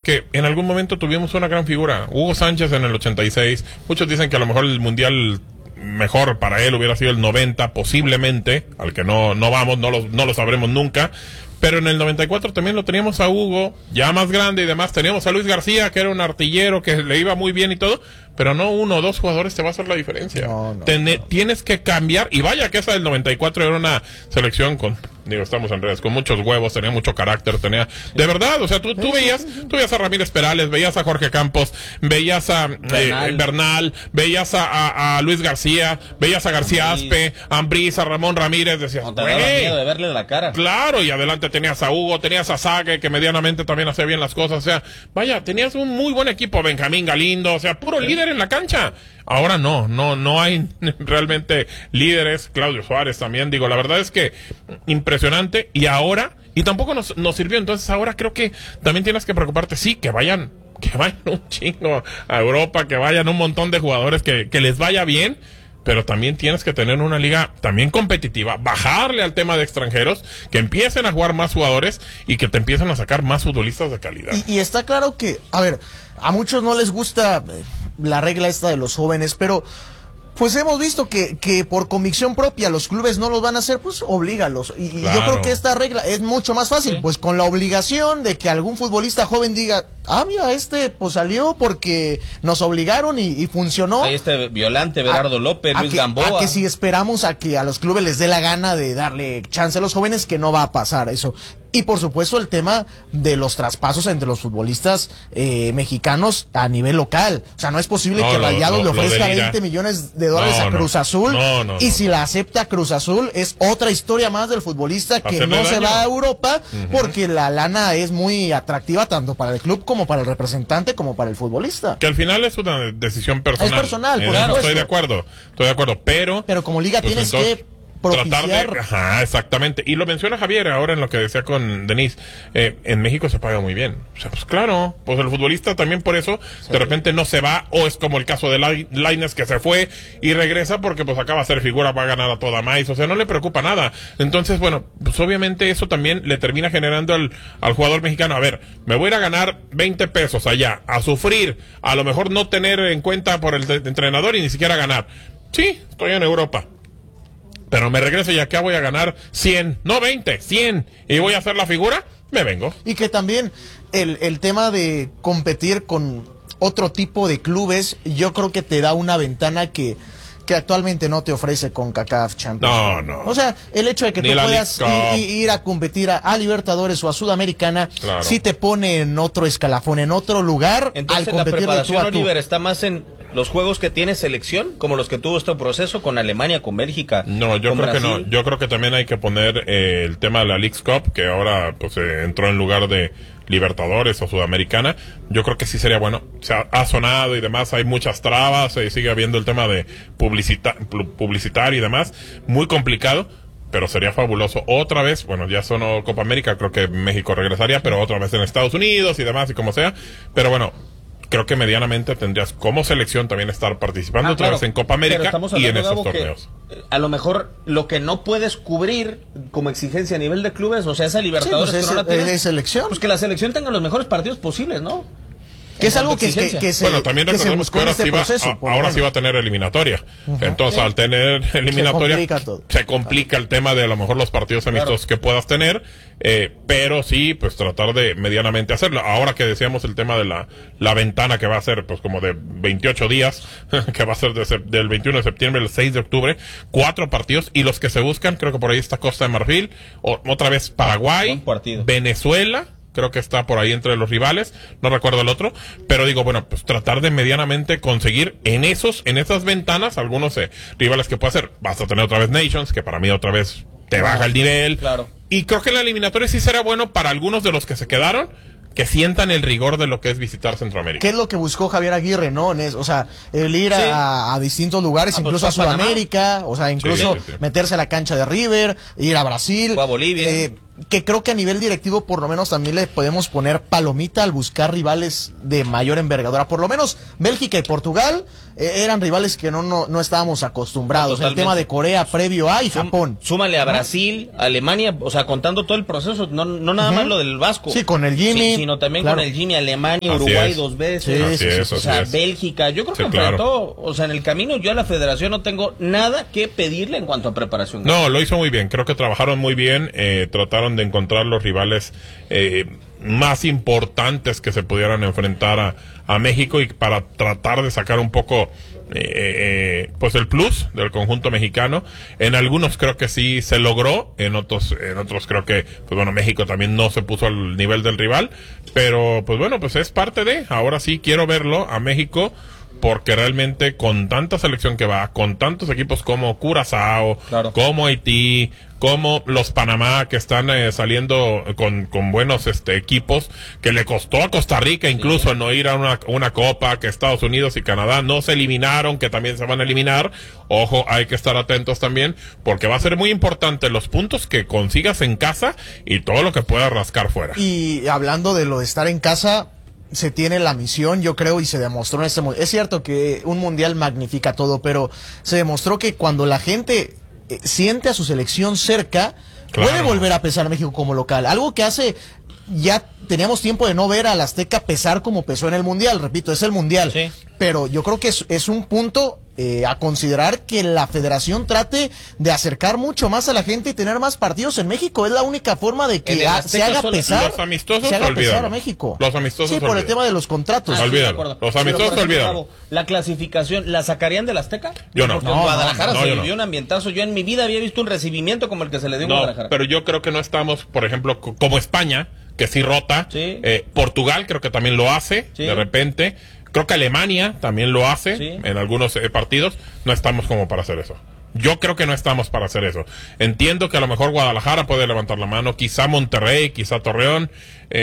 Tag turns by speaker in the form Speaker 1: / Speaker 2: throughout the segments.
Speaker 1: que en algún momento tuvimos una gran figura. Hugo Sánchez en el 86. Muchos dicen que a lo mejor el Mundial mejor para él hubiera sido el 90, posiblemente, al que no vamos, no lo sabremos nunca. Pero en el 94 también lo teníamos a Hugo, ya más grande y demás. Teníamos a Luis García, que era un artillero, que le iba muy bien y todo. Pero no uno o dos jugadores te va a hacer la diferencia. No. Tienes que cambiar. Y vaya que esa del 94 era una selección con, estamos en redes, con muchos huevos, tenía mucho carácter, tenía, de verdad, o sea, tú veías a Ramírez Perales, veías a Jorge Campos, veías a Bernal, veías a Luis García, veías a García Aspe, a Ambriz, a Ramón Ramírez, decías,
Speaker 2: no te daba miedo de verle la cara.
Speaker 1: Claro, y adelante tenías a Hugo, tenías a Sague, que medianamente también hacía bien las cosas, o sea, vaya, tenías un muy buen equipo, Benjamín Galindo, o sea, puro líder en la cancha. Ahora no hay realmente líderes. Claudio Suárez también, digo, la verdad es que impresionante. Y ahora, y tampoco nos sirvió, entonces ahora creo que también tienes que preocuparte, sí, que vayan un chingo a Europa, que vayan un montón de jugadores, que les vaya bien, pero también tienes que tener una liga también competitiva, bajarle al tema de extranjeros, que empiecen a jugar más jugadores y que te empiecen a sacar más futbolistas de calidad.
Speaker 3: Y está claro que, a ver, a muchos no les gusta la regla esta de los jóvenes, pero pues hemos visto que por convicción propia los clubes no los van a hacer, pues oblígalos. Y claro, yo creo que esta regla es mucho más fácil, pues con la obligación de que algún futbolista joven diga, mira, pues salió porque nos obligaron y funcionó.
Speaker 2: Ahí Violante, Berardo López, Luis Gamboa.
Speaker 3: A que si esperamos a que a los clubes les dé la gana de darle chance a los jóvenes, que no va a pasar eso. Y por supuesto el tema de los traspasos entre los futbolistas mexicanos a nivel local. O sea, no es posible que Rayados le ofrezca 20 millones de dólares a Cruz Azul. Y si la acepta Cruz Azul, es otra historia más del futbolista que no se va a Europa, porque la lana es muy atractiva tanto para el club como para el representante como para el futbolista.
Speaker 1: Que al final es una decisión personal.
Speaker 3: Es personal, por supuesto.
Speaker 1: Estoy de acuerdo, pero
Speaker 3: como liga pues tienes que
Speaker 1: tratar de, exactamente, y lo menciona Javier ahora en lo que decía con Denise, en México se paga muy bien, o sea, pues claro, pues el futbolista también por eso de repente no se va, o es como el caso de Lainez, que se fue y regresa porque pues acaba de ser figura, va a ganar a toda maíz, o sea, no le preocupa nada. Entonces, bueno, pues obviamente eso también le termina generando al jugador mexicano, a ver, me voy a ir a ganar 20 pesos allá, a sufrir, a lo mejor no tener en cuenta por el entrenador y ni siquiera ganar. Sí, estoy en Europa, pero me regreso y acá voy a ganar 100, no 20, 100, y voy a hacer la figura, me vengo.
Speaker 3: Y que también el tema de competir con otro tipo de clubes, yo creo que te da una ventana que actualmente no te ofrece CONCACAF Champions.
Speaker 1: No.
Speaker 3: O sea, el hecho de que tú puedas ir a competir a Libertadores o a Sudamericana, claro, sí te pone en otro escalafón, en otro lugar.
Speaker 2: Entonces, al competir la preparación, Oliver, está más en los juegos que tiene selección, como los que tuvo este proceso con Alemania, con Bélgica.
Speaker 1: No, yo creo Brasil. Que no. Yo creo que también hay que poner el tema de la Leagues Cup, que ahora pues entró en lugar de Libertadores o Sudamericana. Yo creo que sí sería bueno. O sea, ha sonado y demás, hay muchas trabas, sigue habiendo el tema de publicitar y demás, muy complicado, pero sería fabuloso. Otra vez, bueno, ya sonó Copa América, creo que México regresaría, pero otra vez en Estados Unidos y demás y como sea, pero bueno, creo que medianamente tendrías como selección también estar participando otra vez en Copa América y en esos torneos.
Speaker 2: A lo mejor lo que no puedes cubrir como exigencia a nivel de clubes, o sea, esa Libertadores
Speaker 3: pues
Speaker 2: que no la tienes,
Speaker 3: es selección.
Speaker 2: Pues que la selección tenga los mejores partidos posibles, ¿no?
Speaker 3: Que es algo que se
Speaker 1: bueno, también recordemos que ahora sí va a tener eliminatoria. Entonces, al tener eliminatoria, se complica el tema de a lo mejor los partidos amistosos que puedas tener, pero sí, pues tratar de medianamente hacerlo. Ahora que decíamos el tema de la ventana que va a ser, pues como de 28 días, que va a ser del 21 de septiembre al 6 de octubre, 4 partidos, y los que se buscan, creo que por ahí está Costa de Marfil, otra vez Paraguay, Venezuela, creo que está por ahí entre los rivales, no recuerdo el otro, pero digo, bueno, pues tratar de medianamente conseguir en esas ventanas algunos rivales que pueda hacer. Vas a tener otra vez Nations, que para mí otra vez te baja el nivel.
Speaker 2: Claro.
Speaker 1: Y creo que en la eliminatoria sí será bueno para algunos de los que se quedaron, que sientan el rigor de lo que es visitar Centroamérica.
Speaker 3: ¿Qué es lo que buscó Javier Aguirre, no? O sea, el ir a distintos lugares, incluso a Sudamérica, o sea, incluso meterse a la cancha de River, ir a Brasil.
Speaker 2: O a Bolivia.
Speaker 3: que creo que a nivel directivo por lo menos también le podemos poner palomita al buscar rivales de mayor envergadura. Por lo menos Bélgica y Portugal eran rivales que no estábamos acostumbrados.
Speaker 2: Totalmente.
Speaker 3: El tema de Corea previo a y Japón.
Speaker 2: Súmale a Brasil, Alemania, o sea, contando todo el proceso, no nada más lo del Vasco.
Speaker 3: Sí, con el Jimmy.
Speaker 2: Sino también
Speaker 3: claro.
Speaker 2: con el Jimmy, Alemania,
Speaker 1: Así
Speaker 2: Uruguay
Speaker 1: es.
Speaker 2: 2 veces.
Speaker 3: Sí,
Speaker 2: o sea, Bélgica. Yo creo que enfrentó, o sea, en el camino yo a la federación no tengo nada que pedirle en cuanto a preparación.
Speaker 1: No, lo hizo muy bien. Creo que trabajaron muy bien. Trataron de encontrar los rivales más importantes que se pudieran enfrentar a México y para tratar de sacar un poco pues el plus del conjunto mexicano. En algunos creo que sí se logró, en otros creo que pues bueno, México también no se puso al nivel del rival, pero pues bueno, pues es parte de, ahora sí quiero verlo a México, porque realmente con tanta selección que va, con tantos equipos como Curazao,
Speaker 2: claro,
Speaker 1: como Haití, como los Panamá que están saliendo con buenos equipos, que le costó a Costa Rica incluso no ir a una copa, que Estados Unidos y Canadá no se eliminaron, que también se van a eliminar. Ojo, hay que estar atentos también, porque va a ser muy importante los puntos que consigas en casa y todo lo que puedas rascar fuera.
Speaker 3: Y hablando de lo de estar en casa, se tiene la misión, yo creo, y se demostró en este mundial. Es cierto que un mundial magnifica todo, pero se demostró que cuando la gente siente a su selección cerca,
Speaker 1: claro,
Speaker 3: puede volver a pesar México como local. Algo que hace, ya teníamos tiempo de no ver al Azteca pesar como pesó en el mundial, repito, es el mundial.
Speaker 2: Sí.
Speaker 3: Pero yo creo que es un punto a considerar, que la federación trate de acercar mucho más a la gente y tener más partidos en México. Es la única forma de que se haga pesar,
Speaker 1: los amistosos,
Speaker 3: se haga pesar
Speaker 1: olvídalo.
Speaker 3: a México.
Speaker 1: Los amistosos,
Speaker 3: sí, por el
Speaker 1: olvídalo.
Speaker 3: tema de los contratos.
Speaker 2: Ah,
Speaker 1: Olvídalo.
Speaker 2: sí, de acuerdo.
Speaker 1: Los amistosos,
Speaker 2: Pero, por ejemplo,
Speaker 1: olvídalo.
Speaker 2: Gabo, la clasificación, ¿la sacarían del Azteca?
Speaker 1: Yo no.
Speaker 2: Porque
Speaker 3: No,
Speaker 2: en Guadalajara
Speaker 1: no,
Speaker 2: se
Speaker 1: yo
Speaker 2: vivió
Speaker 1: no.
Speaker 2: un ambientazo. Yo en mi vida había visto un recibimiento como el que se le dio en
Speaker 1: No,
Speaker 2: Guadalajara.
Speaker 1: pero yo creo que no estamos, por ejemplo, como España, que sí rota.
Speaker 2: Sí.
Speaker 1: Portugal creo que también lo hace,
Speaker 2: Sí.
Speaker 1: de repente. Creo que Alemania también lo hace,
Speaker 2: Sí.
Speaker 1: en algunos partidos. No estamos como para hacer eso. Yo creo que no estamos para hacer eso. Entiendo que a lo mejor Guadalajara puede levantar la mano, quizá Monterrey, quizá Torreón,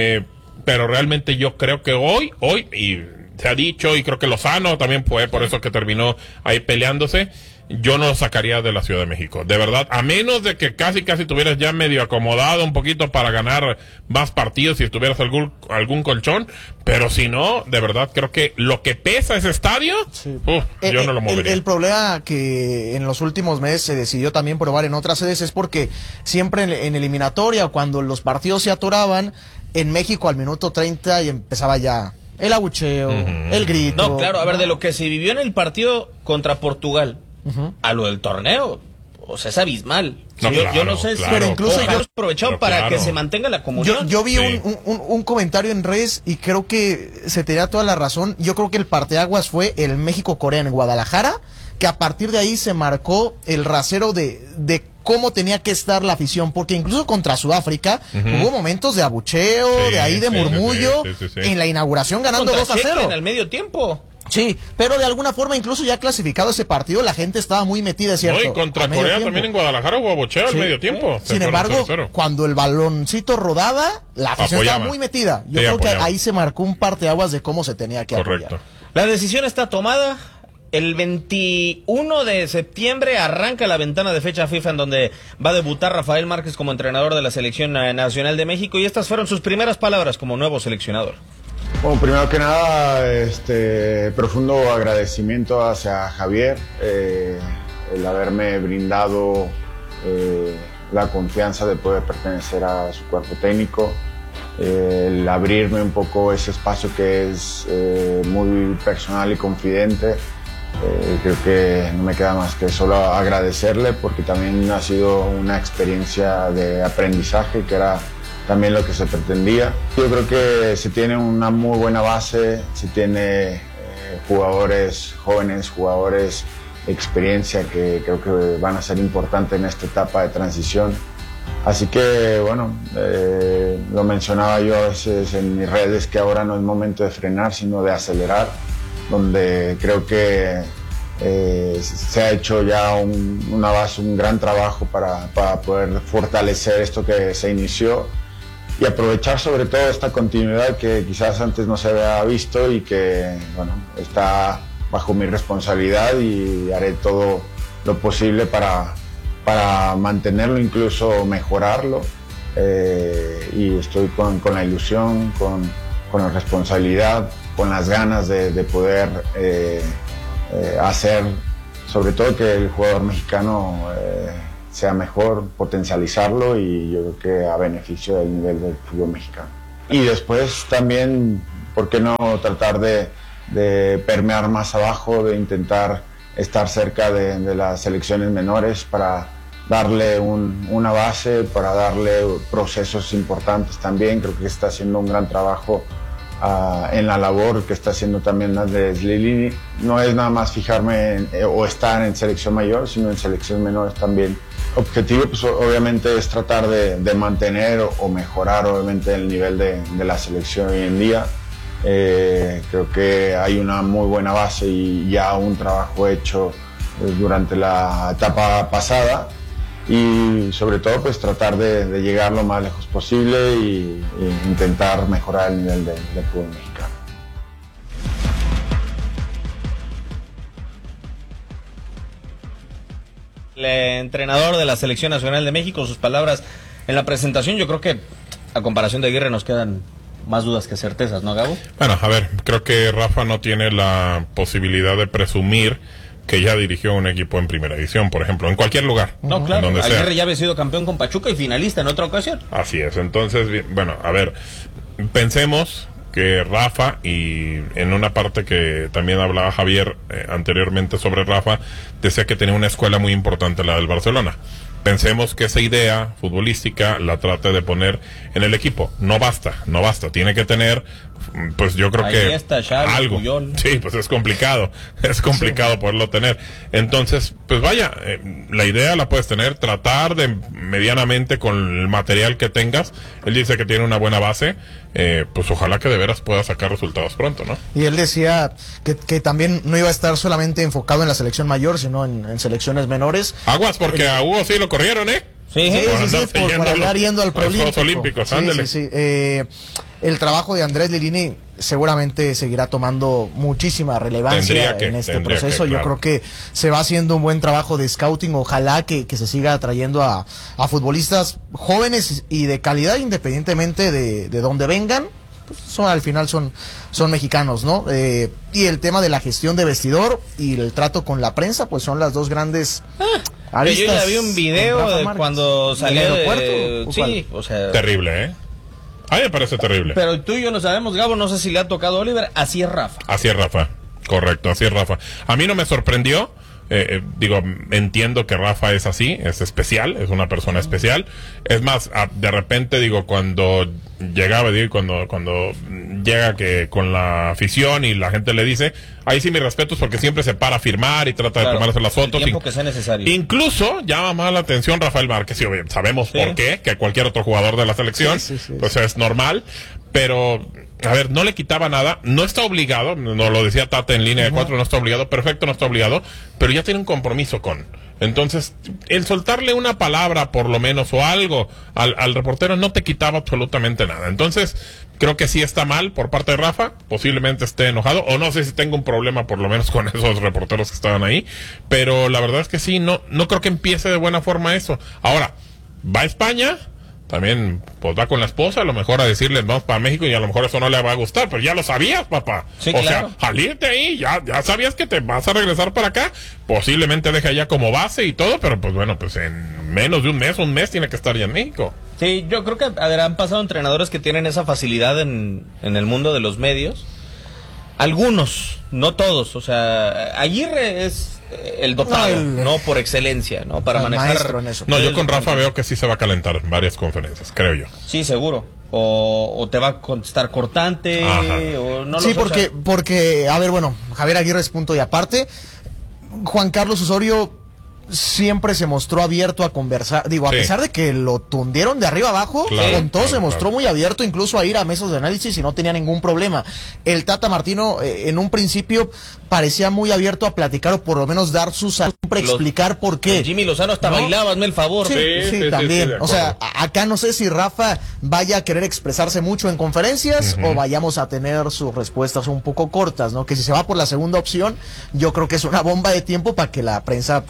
Speaker 1: pero realmente yo creo que hoy, y se ha dicho, y creo que Lozano también fue por eso que terminó ahí peleándose, yo no lo sacaría de la Ciudad de México, de verdad, a menos de que casi tuvieras ya medio acomodado un poquito para ganar más partidos, si tuvieras algún colchón, pero si no, de verdad creo que lo que pesa ese estadio,
Speaker 3: Sí.
Speaker 1: yo no lo movería.
Speaker 3: El problema que en los últimos meses se decidió también probar en otras sedes es porque siempre en eliminatoria, cuando los partidos se atoraban, en México al minuto 30 y empezaba ya el abucheo, el grito.
Speaker 2: No, claro, a ver, de lo que se vivió en el partido contra Portugal a lo del torneo, o sea, es abismal.
Speaker 1: No,
Speaker 2: Yo no sé si,
Speaker 1: claro,
Speaker 3: pero incluso
Speaker 2: ojalá
Speaker 3: yo-
Speaker 2: aprovechado
Speaker 1: pero
Speaker 2: para
Speaker 1: claro.
Speaker 2: que se mantenga la comunión.
Speaker 3: Yo vi
Speaker 1: Sí.
Speaker 3: un comentario en redes y creo que se tenía toda la razón. Yo creo que el parteaguas fue el México-Corea en Guadalajara, que a partir de ahí se marcó el rasero de cómo tenía que estar la afición, porque incluso contra Sudáfrica hubo momentos de abucheo,
Speaker 1: Sí,
Speaker 3: de ahí de
Speaker 1: sí,
Speaker 3: murmullo,
Speaker 1: sí.
Speaker 3: en la inauguración ganando
Speaker 2: Contra
Speaker 3: 2-0.
Speaker 2: Chequia en el medio tiempo.
Speaker 3: Sí, pero de alguna forma incluso ya clasificado ese partido, la gente estaba muy metida, es cierto.
Speaker 1: No, y contra
Speaker 3: a medio
Speaker 1: Corea
Speaker 3: tiempo.
Speaker 1: también en Guadalajara hubo bocheo al
Speaker 3: Sí.
Speaker 1: medio tiempo. Se
Speaker 3: Sin
Speaker 1: fueron
Speaker 3: embargo,
Speaker 1: 0-0.
Speaker 3: cuando el baloncito rodaba, la afición
Speaker 1: Apoyaba.
Speaker 3: estaba muy metida. Yo
Speaker 1: Sí,
Speaker 3: creo que
Speaker 1: apoyaba.
Speaker 3: ahí se marcó un parteaguas de cómo se tenía que
Speaker 1: Correcto.
Speaker 3: apoyar.
Speaker 2: La decisión está tomada. El 21 de septiembre arranca la ventana de fecha FIFA en donde va a debutar Rafael Márquez como entrenador de la Selección Nacional de México, y estas fueron sus primeras palabras como nuevo seleccionador.
Speaker 4: Bueno, primero que nada, profundo agradecimiento hacia Javier, el haberme brindado la confianza de poder pertenecer a su cuerpo técnico, el abrirme un poco ese espacio que es muy personal y confidente. Creo que no me queda más que solo agradecerle, porque también ha sido una experiencia de aprendizaje, que era también lo que se pretendía. Yo creo que se tiene una muy buena base, se tiene jugadores jóvenes, jugadores de experiencia, que creo que van a ser importantes en esta etapa de transición. Así que bueno, lo mencionaba yo a veces en mis redes, que ahora no es momento de frenar, sino de acelerar, donde creo que se ha hecho ya una base, un gran trabajo para poder fortalecer esto que se inició y aprovechar sobre todo esta continuidad que quizás antes no se había visto, y que bueno, está bajo mi responsabilidad, y haré todo lo posible para mantenerlo, incluso mejorarlo. y estoy con la ilusión, con la responsabilidad, con las ganas de poder hacer, sobre todo que el jugador mexicano sea mejor, potencializarlo, y yo creo que a beneficio del nivel del fútbol mexicano. Y después también, ¿por qué no tratar de permear más abajo, de intentar estar cerca de las selecciones menores para darle una base, para darle procesos importantes también? Creo que está haciendo un gran trabajo en la labor que está haciendo también Andrés Lilini. No es nada más fijarme o estar en selección mayor, sino en selecciones menores también. Objetivo, pues obviamente es tratar de mantener o mejorar obviamente el nivel de la selección hoy en día. Creo que hay una muy buena base y ya un trabajo hecho durante la etapa pasada, y sobre todo pues tratar de llegar lo más lejos posible y intentar mejorar el nivel del fútbol mexicano.
Speaker 2: El entrenador de la Selección Nacional de México, sus palabras en la presentación. Yo creo que a comparación de Aguirre nos quedan más dudas que certezas, ¿no, Gabo?
Speaker 1: Bueno, a ver, creo que Rafa no tiene la posibilidad de presumir que ya dirigió un equipo en primera división, por ejemplo, en cualquier lugar.
Speaker 2: No, claro,
Speaker 1: donde sea.
Speaker 2: Aguirre ya había sido campeón con Pachuca y finalista en otra ocasión.
Speaker 1: Así es, entonces, bueno, a ver, pensemos que Rafa, y en una parte que también hablaba Javier anteriormente sobre Rafa, decía que tenía una escuela muy importante, la del Barcelona. Pensemos que esa idea futbolística la trate de poner en el equipo. No basta, tiene que tener, pues yo creo
Speaker 2: ahí
Speaker 1: que
Speaker 2: está, Xavi,
Speaker 1: algo.
Speaker 2: Puyol.
Speaker 1: Sí, pues es complicado poderlo tener. Entonces, pues vaya, la idea la puedes tener, tratar de medianamente con el material que tengas. Él dice que tiene una buena base, pues ojalá que de veras pueda sacar resultados pronto, ¿no?
Speaker 3: Y él decía que también no iba a estar solamente enfocado en la selección mayor, sino en selecciones menores.
Speaker 1: Aguas, porque a Hugo sí lo corrieron, ¿eh?
Speaker 2: Sí,
Speaker 3: Por andar yendo al
Speaker 1: Juegos
Speaker 3: preolímpico.
Speaker 1: Olímpicos, ándale.
Speaker 3: Sí. El trabajo de Andrés Lilini seguramente seguirá tomando muchísima relevancia en este proceso.
Speaker 1: Claro.
Speaker 3: Yo creo que se va haciendo un buen trabajo de scouting. Ojalá que se siga atrayendo a futbolistas jóvenes y de calidad, independientemente de dónde vengan. Pues al final son mexicanos, ¿no? Y el tema de la gestión de vestidor y el trato con la prensa, pues son las dos grandes aristas.
Speaker 2: Yo ya vi un video de cuando salió
Speaker 3: del aeropuerto.
Speaker 2: Sí, o sea,
Speaker 1: terrible, ¿eh? A mí me parece terrible.
Speaker 2: pero tú y yo lo sabemos, Gabo, no sé si le ha tocado a Oliver, así es Rafa.
Speaker 1: Así es Rafa, correcto, así es Rafa. A mí no me sorprendió, digo, entiendo que Rafa es así, es especial, es una persona especial. Es más, de repente, digo, cuando llegaba, digo, cuando llega que con la afición y la gente le dice, ahí sí mis respetos, porque siempre se para a firmar y trata de tomarse las fotos.
Speaker 2: El tiempo que sea necesario.
Speaker 1: Incluso llama más la atención Rafael Márquez, y sabemos por qué, que cualquier otro jugador de la selección, pues es normal, pero a ver, no le quitaba nada, no está obligado, no lo decía Tata en línea de 4, no está obligado, perfecto, no está obligado, pero ya tiene un compromiso entonces, el soltarle una palabra por lo menos o algo al reportero no te quitaba absolutamente nada. Entonces, creo que sí está mal por parte de Rafa, posiblemente esté enojado, o no sé si tengo un problema por lo menos con esos reporteros que estaban ahí, pero la verdad es que sí, no creo que empiece de buena forma eso. Ahora, va a España, también pues va con la esposa, a lo mejor a decirles vamos para México, y a lo mejor eso no le va a gustar, pero ya lo sabías, papá.
Speaker 2: Sí,
Speaker 1: o
Speaker 2: claro.
Speaker 1: sea, salirte ahí, ya sabías que te vas a regresar para acá, posiblemente deja ya como base y todo, pero pues bueno, pues en menos de un mes tiene que estar ya en México.
Speaker 2: Sí, yo creo que, a ver, han pasado entrenadores que tienen esa facilidad en el mundo de los medios. Algunos, no todos, o sea, Aguirre es el dotado, no por excelencia, ¿no? Para manejar.
Speaker 3: En eso.
Speaker 1: No, yo con Rafa veo que sí se va a calentar en varias conferencias, creo yo.
Speaker 2: Sí, seguro. O te va a contestar cortante, o no lo
Speaker 3: sí,
Speaker 2: sé.
Speaker 3: porque, a ver, bueno, Javier Aguirre es punto y aparte. Juan Carlos Osorio siempre se mostró abierto a conversar, digo, a pesar de que lo tundieron de arriba abajo, con todo se mostró muy abierto incluso a ir a mesas de análisis y no tenía ningún problema. El Tata Martino en un principio parecía muy abierto a platicar, o por lo menos dar siempre explicar por qué.
Speaker 2: Jimmy Lozano hasta bailaba, hazme el favor.
Speaker 3: Sí, también. O sea, acá no sé si Rafa vaya a querer expresarse mucho en conferencias o vayamos a tener sus respuestas un poco cortas, ¿no? Que si se va por la segunda opción, yo creo que es una bomba de tiempo para que la prensa pues también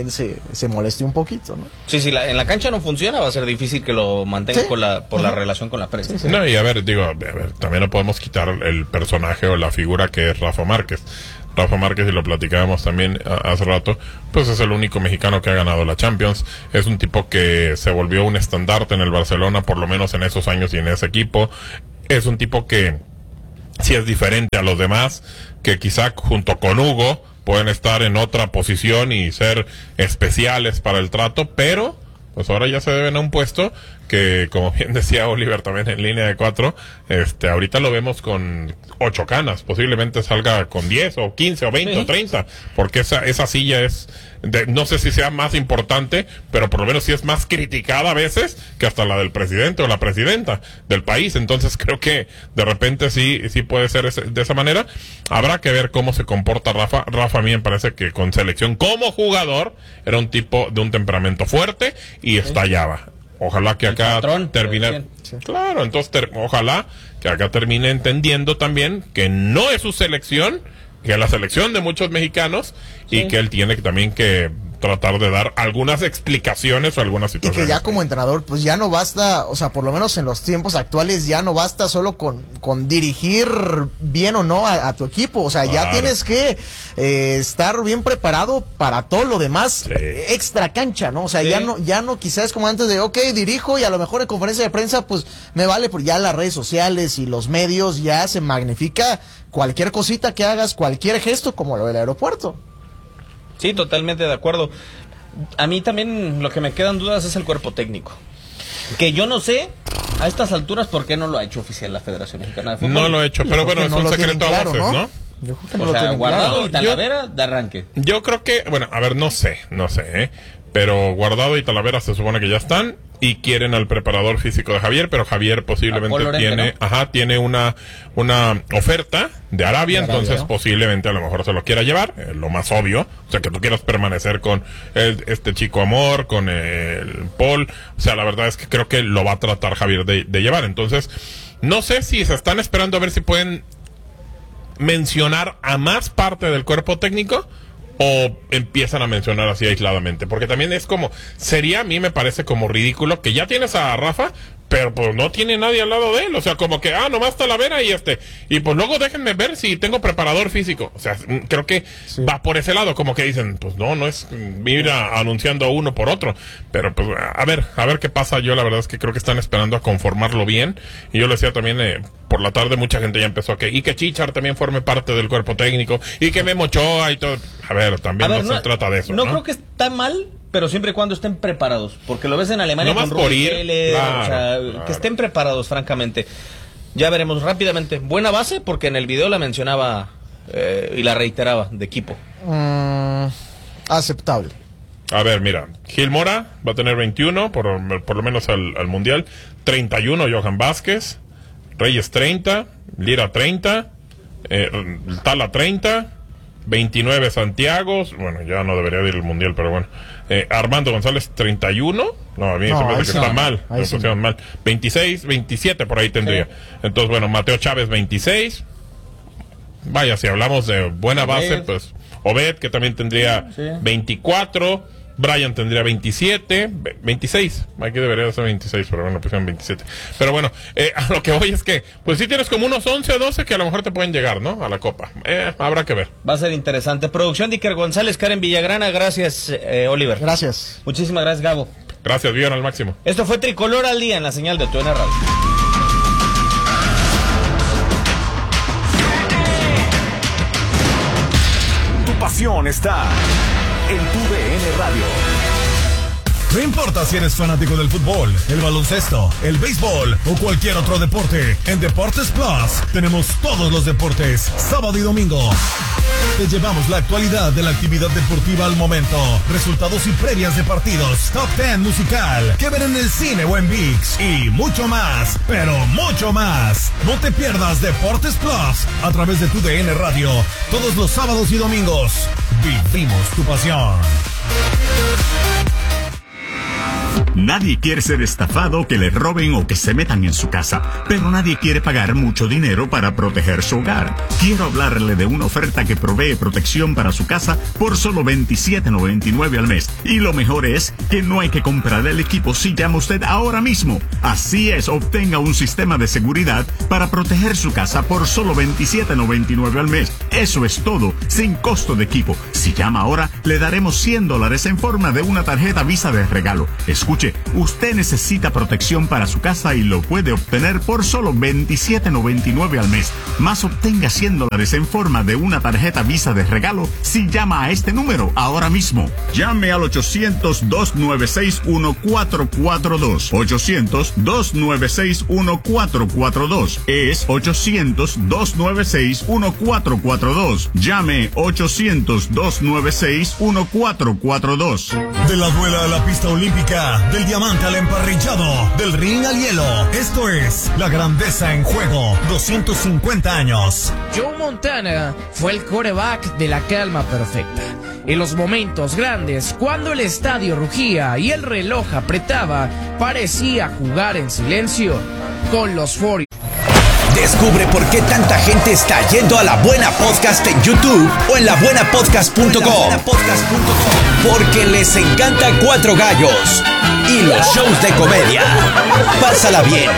Speaker 3: también se moleste un poquito, ¿no?
Speaker 2: Sí, si en la cancha no funciona, va a ser difícil que lo mantenga
Speaker 3: Sí.
Speaker 2: por la relación con la prensa.
Speaker 3: Sí, sí.
Speaker 1: No, y a ver, también no podemos quitar el personaje o la figura que es Rafa Márquez. Rafa Márquez, y lo platicábamos también hace rato, pues es el único mexicano que ha ganado la Champions. Es un tipo que se volvió un estandarte en el Barcelona, por lo menos en esos años y en ese equipo. Es un tipo que sí es diferente a los demás, que quizá junto con Hugo pueden estar en otra posición y ser especiales para el trato, pero pues ahora ya se deben a un puesto que, como bien decía Oliver también en línea de 4, ahorita lo vemos con 8 canas, posiblemente salga con 10 o 15 o 20
Speaker 2: Sí.
Speaker 1: o 30, porque esa silla es, no sé si sea más importante, pero por lo menos sí es más criticada a veces que hasta la del presidente o la presidenta del país. Entonces creo que de repente sí puede ser de esa manera. Habrá que ver cómo se comporta Rafa. Rafa a mí me parece que con selección como jugador era un tipo de un temperamento fuerte y estallaba. Ojalá que acá
Speaker 2: patrón,
Speaker 1: termine. Claro, entonces ojalá que acá termine entendiendo también que no es su selección, que es la selección de muchos mexicanos, y que él tiene también que tratar de dar algunas explicaciones o algunas
Speaker 3: Y
Speaker 1: situaciones.
Speaker 3: que ya como entrenador, pues ya no basta, o sea, por lo menos en los tiempos actuales, ya no basta solo con dirigir bien o no a tu equipo. O sea, ya
Speaker 1: Claro.
Speaker 3: tienes que estar bien preparado para todo lo demás,
Speaker 1: Sí.
Speaker 3: extra cancha, ¿no? O sea,
Speaker 2: Sí.
Speaker 3: ya no quizás como antes de, ok, dirijo y a lo mejor en conferencia de prensa, pues me vale, porque ya las redes sociales y los medios ya se magnifica cualquier cosita que hagas, cualquier gesto, como lo del aeropuerto.
Speaker 2: Sí, totalmente de acuerdo. A mí también lo que me quedan dudas es el cuerpo técnico. Que yo no sé a estas alturas por qué no lo ha hecho oficial la Federación Mexicana de Fútbol.
Speaker 1: No lo he hecho, pero
Speaker 3: Yo creo
Speaker 1: bueno,
Speaker 3: que
Speaker 1: es
Speaker 3: no
Speaker 1: un
Speaker 3: lo tienen
Speaker 1: secreto a
Speaker 3: claro,
Speaker 1: voces,
Speaker 3: ¿no?
Speaker 1: ¿no?
Speaker 3: Yo creo que no
Speaker 2: O
Speaker 3: lo
Speaker 2: sea,
Speaker 3: tienen
Speaker 2: Guardado
Speaker 3: claro.
Speaker 2: y Talavera de arranque.
Speaker 1: Yo creo que, bueno, a ver, no sé, pero Guardado y Talavera se supone que ya están y quieren al preparador físico de Javier, pero Javier
Speaker 2: A
Speaker 1: posiblemente
Speaker 2: Paul Lorente,
Speaker 1: tiene una oferta de Arabia, entonces
Speaker 3: ¿no?
Speaker 1: posiblemente a lo mejor se lo quiera llevar, lo más obvio, o sea, que tú quieras permanecer con este chico Amor, con el Paul, o sea, la verdad es que creo que lo va a tratar Javier de llevar, entonces, no sé si se están esperando a ver si pueden mencionar a más parte del cuerpo técnico o empiezan a mencionar así aisladamente, porque también es como, a mí me parece como ridículo que ya tienes a Rafa, pero pues no tiene nadie al lado de él, o sea, como que, nomás Talavera y pues luego déjenme ver si tengo preparador físico, o sea, creo que va por ese lado, como que dicen, pues no es ir anunciando uno por otro, pero pues a ver qué pasa. Yo la verdad es que creo que están esperando a conformarlo bien, y yo lo decía también, por la tarde mucha gente ya empezó y que Chichar también forme parte del cuerpo técnico, y que Memo Ochoa y todo, a ver, también no se trata de eso, ¿no?
Speaker 2: No creo que está mal, pero siempre y cuando estén preparados, porque lo ves en Alemania
Speaker 1: No
Speaker 2: con
Speaker 1: más por
Speaker 2: Rudi
Speaker 1: ir,
Speaker 2: Keller,
Speaker 1: claro,
Speaker 2: o sea,
Speaker 1: claro.
Speaker 2: que estén preparados, francamente. Ya veremos rápidamente. Buena base, porque en el video la mencionaba y la reiteraba, de equipo.
Speaker 3: Aceptable.
Speaker 1: A ver, mira, Gil Mora va a tener 21, por lo menos al Mundial, 31 Johan Vázquez, Reyes 30, Lira 30, Tala 30, 29 Santiago, bueno, ya no debería ir al Mundial, pero bueno, Armando González 31, no, a mí se me hace que está mal,
Speaker 3: ahí
Speaker 1: me
Speaker 3: sí.
Speaker 1: pusieron mal, 26, 27 por ahí tendría, entonces bueno, Mateo Chávez 26, vaya, si hablamos de buena base,
Speaker 2: Obed.
Speaker 1: pues Obed, que también tendría 24, Brian tendría 27, 26, aquí debería ser 26, pero bueno, pusieron 27. Pero bueno, a lo que voy es que, pues sí tienes como unos 11 o 12 que a lo mejor te pueden llegar, ¿no? A la Copa. Habrá que ver.
Speaker 2: Va a ser interesante. Producción de Iker González, Karen Villagrana. Gracias, Oliver.
Speaker 3: Gracias.
Speaker 2: Muchísimas gracias, Gabo.
Speaker 1: Gracias, Vivian, al máximo.
Speaker 2: Esto fue Tricolor al Día en la señal de TUDN Radio.
Speaker 5: Tu pasión está en TUDN Radio.
Speaker 6: No importa si eres fanático del fútbol, el baloncesto, el béisbol o cualquier otro deporte, en Deportes Plus tenemos todos los deportes, sábado y domingo. Te llevamos la actualidad de la actividad deportiva al momento, resultados y previas de partidos, top 10 musical, que ver en el cine o en ViX y mucho más, pero mucho más. No te pierdas Deportes Plus a través de TUDN Radio, todos los sábados y domingos. Vivimos tu pasión.
Speaker 7: Nadie quiere ser estafado, que le roben o que se metan en su casa, pero nadie quiere pagar mucho dinero para proteger su hogar. Quiero hablarle de una oferta que provee protección para su casa por solo $27.99 al mes. Y lo mejor es que no hay que comprar el equipo si llama usted ahora mismo. Así es, obtenga un sistema de seguridad para proteger su casa por solo $27.99 al mes. Eso es todo, sin costo de equipo. Si llama ahora, le daremos $100 en forma de una tarjeta Visa de regalo. Escuche, usted necesita protección para su casa y lo puede obtener por solo $27.99 al mes. Más obtenga $100 en forma de una tarjeta Visa de regalo si llama a este número ahora mismo. Llame al 800-296-1442. 800-296-1442. Es 800-296-1442. Llame 800-296-1442.
Speaker 6: De la duela a la pista olímpica, del diamante al emparrillado, del ring al hielo. Esto es La Grandeza en Juego, 250 años.
Speaker 8: Joe Montana fue el quarterback de la calma perfecta. En los momentos grandes, cuando el estadio rugía y el reloj apretaba, parecía jugar en silencio con los 40.
Speaker 9: Descubre por qué tanta gente está yendo a La Buena Podcast en YouTube o en labuenapodcast.com. Porque les encanta Cuatro Gallos y los shows de comedia. Pásala bien,